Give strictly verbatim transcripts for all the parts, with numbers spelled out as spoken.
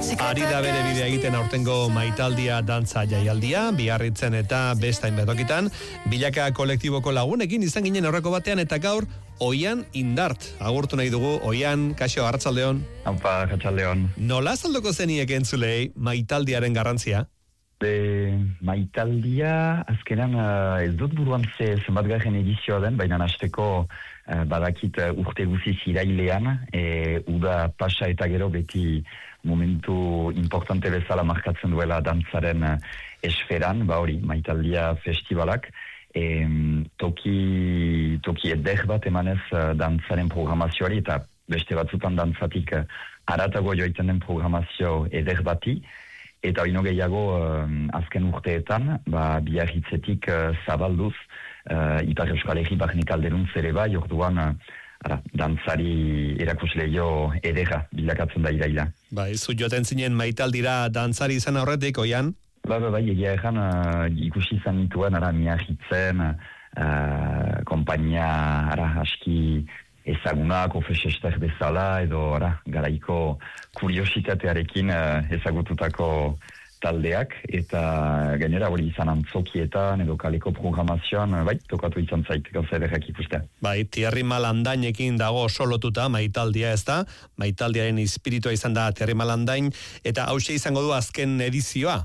Ari da bere bidea egiten aurtengo maitaldia dantza jaialdia, Biarritzen eta beste hainbetokitan, bilaka kolektiboko lagunekin izan ginen aurreko batean eta gaur Oian Indart agurtu nahi dugu. Oian, kaixo, arratsaldeon. Aupa, arratsaldeon. Nola azalduko zeniek entzulei maitaldiaren garrantzia? De maitaldia, azkenan uh, ez dut buruan ze zenbatgarren edizioa den, baina hasteko uh, badakit uh, urte guziz irailean, e, uda pasa eta gero beti momentu importante bezala markatzen duela dantzaren uh, esferan, ba hori, maitaldia festivalak, e, toki, toki eder bat emanez uh, dantzaren programazioari, eta beste batzutan dantzatik uh, aratago joiten den programazio eder bati. Eta ino gehiago, uh, azken urteetan, ba, Biarritzetik uh, zabalduz, uh, Ipar Euskal Herri barnek alderuntz ere bai, orduan, uh, ara, dantzari erakusleio edera bilakatzen da iraila. Ba, izu joten zinen maitaldira dantzari izan horretik, Oian? Ba, ba, bai, egia egan uh, ikusi izan nituen, ara, Miarritzen, uh, kompainia, ara, aski ezagunak, ofesester bezala, edo ara, garaiko kuriositatearekin uh, ezagututako taldeak, eta gainera hori izan antzokietan, edo kaleko programazioan, bai, tokatu izan zait, gauza ederrak ikustea. Bai, Thierry Malandainekin dago solotuta maitaldia, ez da? Maitaldiaren espiritua izan da Thierry Malandain, eta hause izango du azken edizioa?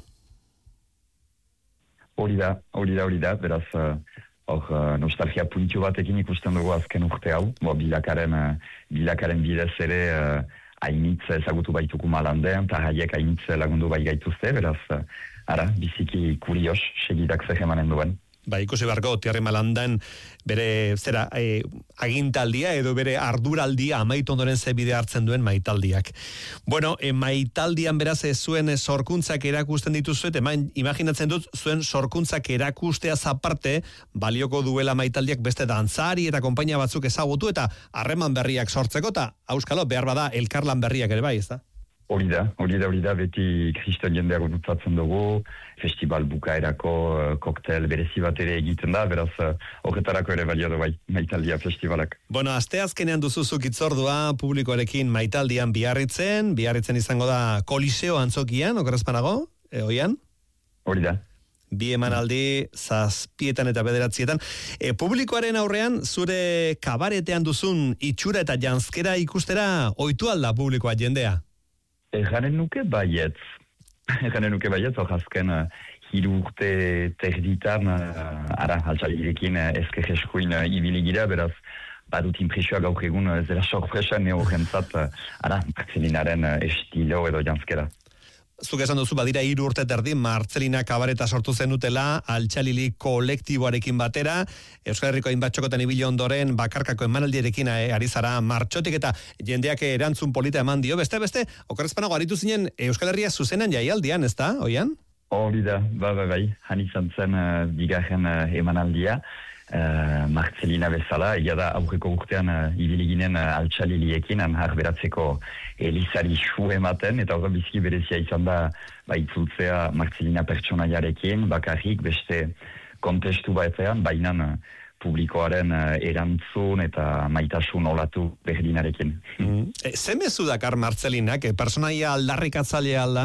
Hori da, hori da, hori da, beraz... Uh, Hor, uh, nostalgia puntu batekin ikusten dugu azken urte hau. Bo, bilakaren, uh, bilakaren bidez ere uh, hainitz ezagutu baituku Malandean, eta haiek hainitz lagundu bai gaituzte, beraz, uh, ara, biziki kurios, segidak zer emanen duen. Ba, ikusi barko, Thierry Malandain bere, zera, e, agintaldia edo bere arduraldia amaitu ondoren ze bide hartzen duen maitaldiak. Bueno, e, maitaldian beraz ez zuen sorkuntzak erakusten dituzuet, eman, imaginatzen dut zuen sorkuntzak erakusteaz aparte, balioko duela maitaldiak beste dantzari eta konpainia batzuk ezagutu eta harreman berriak sortzeko, eta auskalo, behar bada elkarlan berriak ere bai, ez da? Hori da, hori da, hori da, beti kriston jendea gurutzatzen dugu, festival bukaerako uh, koktel berezi bat ere egiten da, beraz horretarako uh, ere baliado bai, maitaldia festivalak. Bueno, aste azkenean duzuzuk itzordua publikoarekin maitaldian Biarritzen, Biarritzen izango da Koliseo antzokian, okerrezpanago, e, Oian? Hori da. Bi emanaldi, zazpietan eta bederatzietan. E, publikoaren aurrean, zure kabaretean duzun itxura eta janzkera ikustera ohitu alda publikoa jendea? Eganen nuke baietz. Eganen nuke baietz, hor azken uh, hiru urte terditan, uh, ara, altxalirekin uh, ezker eskuin uh, ibili gira, beraz, badut impresioa gaur egun uh, zera sorpresa neo jentzat, uh, ara, Martzelinaren uh, estilo edo janzkera. Zuk esan duzu badira hiru urte terdi, Martzelina kabareta sortu zenutela, altxalili kolektiboarekin batera, Euskal Herriko hainbat txokotan ibili ondoren, bakarkako emanaldierekin ari zara martxotik eta jendeak erantzun polita eman dio, beste, beste, okerrezpanago aritu zinen Euskal Herria zuzenan jaialdian, ez da, Oian? Hori da, ba, ba, bai, han izan zen uh, bigarren uh, emanaldia, Uh, Martzelina bezala, egia da aurreko urtean uh, ibili ginen uh, altxaliliekin, han beratzeko Elizari su ematen, eta horre biziki berezia izan da ba, itzultzea Martzelina pertsonaiarekin, bakarrik beste kontestu batean, bainan uh, publikoaren uh, erantzun eta maitasun olatu berdinarekin. Mm. E, Ze mezu dakar Martzelinak, e, personaia aldarrikatzailea alda?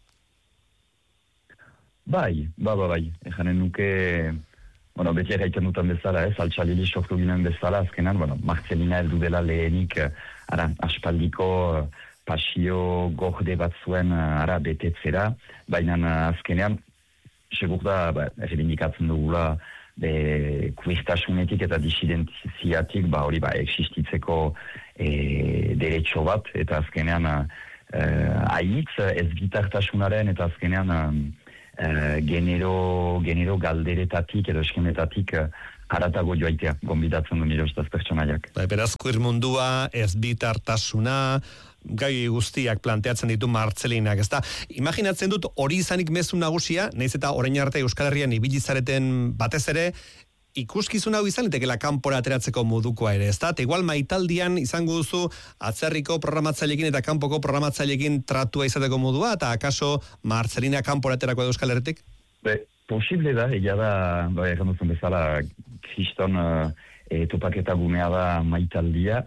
Bai, ba, ba, bai, ejanen nuke... Bueno, beti erraiten dutan bezala, ez, altxalili sortu ginen bezala, azkenan, bueno, Martzelina heldu dela lehenik, ara, aspaldiko pasio gorde bat zuen, ara, betetzera, baina azkenean, segur da, ba, errebindikatzen dugula, be, kuestasunetik eta disidentziatik, ba, hori, ba, existitzeko e, derecho bat, eta azkenean, hainitz, ez bitartasunaren, eta azkenean, Uh, genero, genero galderetatik edo eskenetatik uh, haratago joaitea, gonbidatzen du nire ustaz pertsonaiak. Bai, beraz, queer mundua, ez bitartasuna, gai guztiak planteatzen ditu Martzelinak, ezta? Imaginatzen dut hori izanik mezu nagusia, nahiz eta orain arte Euskal Herrian ibili zareten batez ere, ikuskizun hau izan litekela kanpora ateratzeko modukoa ere, ezta? Eta igual maitaldian izango duzu atzerriko programatzaileekin eta kanpoko programatzaileekin tratua izateko modua, eta akaso Martzelina kanpora aterako da Euskal Herritik? Be, posible da, egia da, ba, egan duzun bezala, kriston uh, e, topaketa gunea da maitaldia,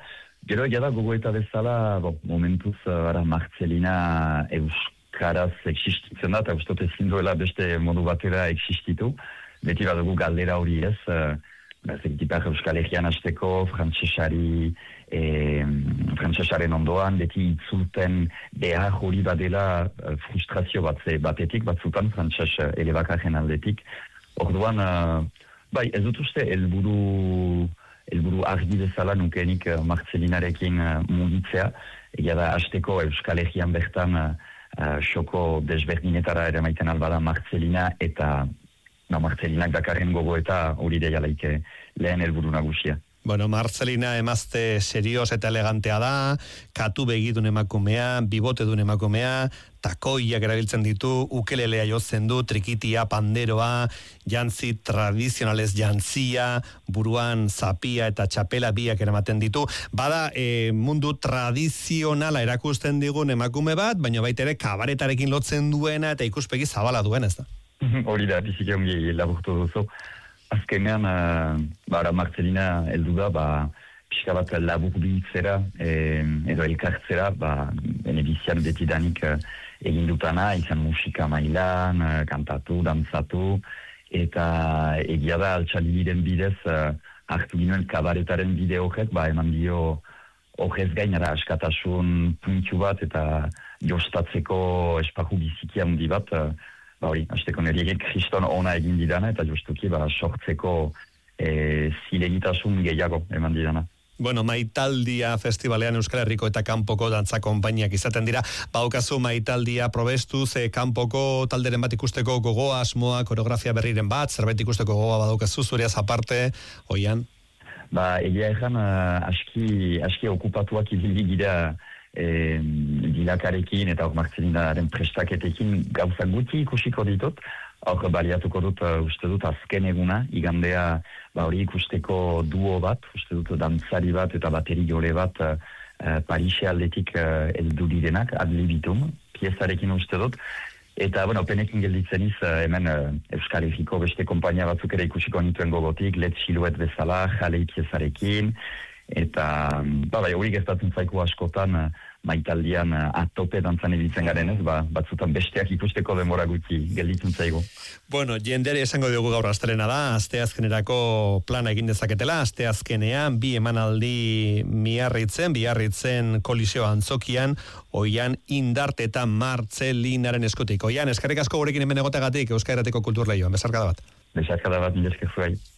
Gero, jada gogoeta bezala, bo, momentuz, ara, Martzelina euskaraz existitzen da, eta ustot ezin duela beste modu batera existitu. Beti badugu galdera hori ez, uh, zekitipar Euskal Herrian hasteko, frantsesari, e, frantsesaren ondoan, beti itzulten behar hori badela uh, frustrazio bat, batetik, batzutan frantses elebakaren aldetik. Orduan, uh, bai, ez dut uste, elburu... elburu argi bezala nukenik uh, Martzelinarekin uh, mugitzea. Egia da, hasteko Euskal Herrian bertan uh, uh, xoko desberdinetara ere maiten albada Martzelina eta no, Martzelinak dakarren gogo eta hori deia laike lehen helburu nagusia. Bueno, Martzelina emazte serioz eta elegantea da, katu begidun emakumea, bibote dun emakumea, takoiak erabiltzen ditu, ukelelea jotzen du, trikitia, panderoa, jantzi tradizionalez jantzia, buruan zapia eta txapela biak eramaten ditu. Bada, e, mundu tradizionala erakusten digun emakume bat, baina baita ere kabaretarekin lotzen duena eta ikuspegi zabala duen, ez da? Hori da, biziki ongi laburtu duzu. Azkenean, uh, bara, Martzelina heldu da, ba, pixka bat labur biltzera, e, edo elkartzera, ba, benebizian betidanik uh, egin dutana, izan musika mailan, uh, kantatu, dantzatu, eta egia da, altxalibiren bidez, uh, hartu ginoen kabaretaren bide horrek, ba, eman dio horrez gainara askatasun puntu bat, eta jostatzeko esparru biziki handi bat, uh, ba hori, hasteko nire kriston ona egin didana, eta justuki ba, sortzeko e, zilegitasun gehiago eman didana. Bueno, Maitaldia festivalean Euskal Herriko eta kanpoko dantza konpainiak izaten dira. Baukazu Maitaldia probestuz, e, kanpoko talderen bat ikusteko gogoa, asmoa, koreografia berriren bat, zerbait ikusteko gogoa badaukazu, zureaz aparte, oian? Ba, egia ezan, uh, aski, aski okupatuak ibili gira E, dilakarekin eta hor Martzelinaren prestaketekin gauza guti ikusiko ditut, hor baliatuko dut uh, uste dut azken eguna, igandea ba, hori ikusteko duo bat, uste dut dantzari bat eta bateri jole bat uh, uh, Parise aldetik uh, eldu direnak, adlibitum, piezarekin uste dut, eta bueno, penekin gelditzen iz, uh, hemen uh, Euskal Herriko beste kompainia batzuk ere ikusiko nituen gogotik, Let Siluet bezala, jalei piezarekin, eta ba, bai, hori gertatzen zaiku askotan uh, Maitaldian uh, atope dantzan editzen garen ez, ba, batzutan besteak ikusteko denbora gutxi gelditzen zaigu. Bueno, jendere esango diogu gaur astelena da, asteazkenerako plana egin dezaketela, asteazkenean bi emanaldi miarritzen, biarritzen koliseo antzokian, oian Indarte eta Martzelinaren eskutik. Oian, eskerrik asko gurekin hemen egoteagatik, Euskal Herratiko Kultur Leioan, besarkada bat. Besarkada bat, mila esker zuai.